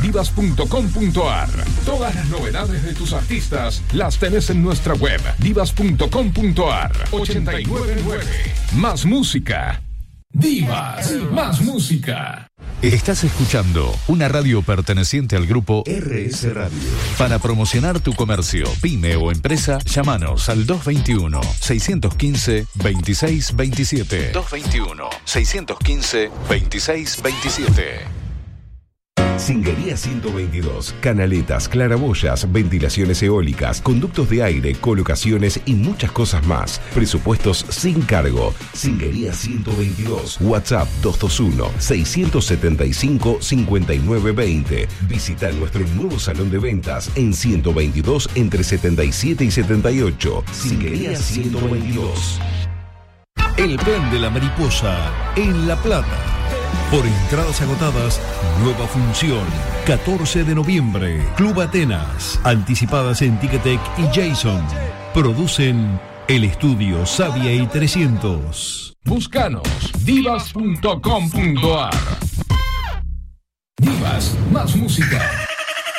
divas.com.ar. Todas las novedades de tus artistas las tenés en nuestra web, divas.com.ar. 899. Más música. Divas, más música. Estás escuchando una radio perteneciente al grupo RS Radio. Para promocionar tu comercio, pyme o empresa, llámanos al 221-615-2627. 221-615-2627. Singuería 122, canaletas, claraboyas, ventilaciones eólicas, conductos de aire, colocaciones y muchas cosas más. Presupuestos sin cargo. Singuería 122, WhatsApp 221-675-5920. Visita nuestro nuevo salón de ventas en 122 entre 77 y 78. Singuería 122. El Plan de la Mariposa en La Plata. Por entradas agotadas, nueva función, 14 de noviembre, Club Atenas, anticipadas en Ticketek y Jason. Producen el estudio Sabia y 300. Búscanos, divas.com.ar. Divas, más música.